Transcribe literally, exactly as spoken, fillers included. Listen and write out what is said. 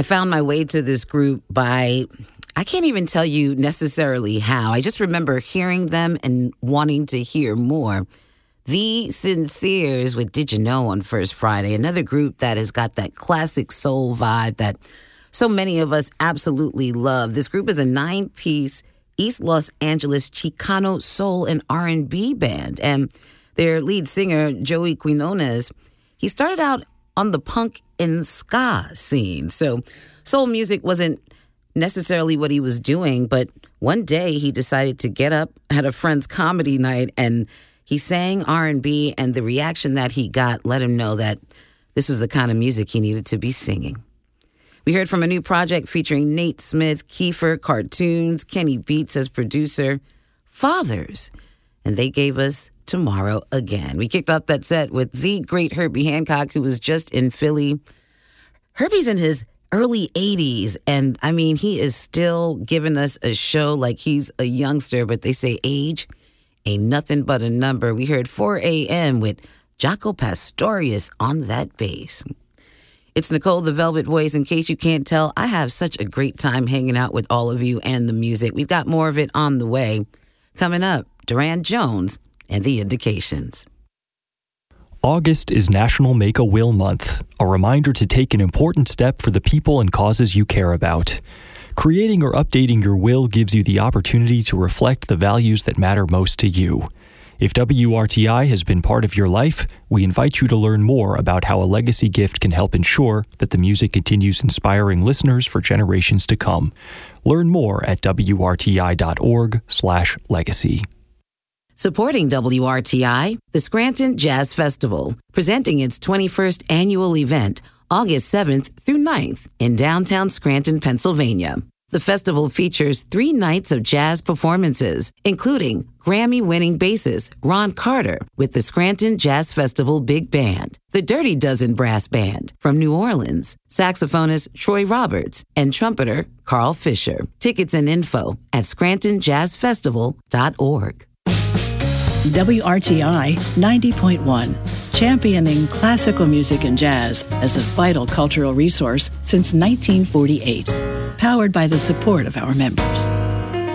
I found my way to this group by, I can't even tell you necessarily how. I just remember hearing them and wanting to hear more. The Sinceres with Did You Know on First Friday, another group that has got that classic soul vibe that so many of us absolutely love. This group is a nine-piece East Los Angeles Chicano soul and R and B band, and their lead singer, Joey Quinones, he started out on the punk and ska scene. So soul music wasn't necessarily what he was doing, but one day he decided to get up at a friend's comedy night and he sang R and B, and the reaction that he got let him know that this was the kind of music he needed to be singing. We heard from a new project featuring Nate Smith, Kiefer, Cartoons, Kenny Beats as producer, Fathers, and they gave us Tomorrow Again. We kicked off that set with the great Herbie Hancock, who was just in Philly. Herbie's in his early eighties, and I mean, he is still giving us a show like he's a youngster, but they say age ain't nothing but a number. We heard four a.m. with Jaco Pastorius on that bass. It's Nicole, the Velvet Voice. In case you can't tell, I have such a great time hanging out with all of you and the music. We've got more of it on the way. Coming up, Duran Jones and the Indications. August is National Make a Will Month, a reminder to take an important step for the people and causes you care about. Creating or updating your will gives you the opportunity to reflect the values that matter most to you. If W R T I has been part of your life, we invite you to learn more about how a legacy gift can help ensure that the music continues inspiring listeners for generations to come. Learn more at W R T I dot org slash legacy. Supporting W R T I, the Scranton Jazz Festival, presenting its twenty-first annual event, August seventh through ninth in downtown Scranton, Pennsylvania. The festival features three nights of jazz performances, including Grammy-winning bassist Ron Carter with the Scranton Jazz Festival Big Band, the Dirty Dozen Brass Band from New Orleans, saxophonist Troy Roberts, and trumpeter Carl Fisher. Tickets and info at scranton jazz festival dot org. W R T I ninety point one, championing classical music and jazz as a vital cultural resource since nineteen forty-eight. Powered by the support of our members.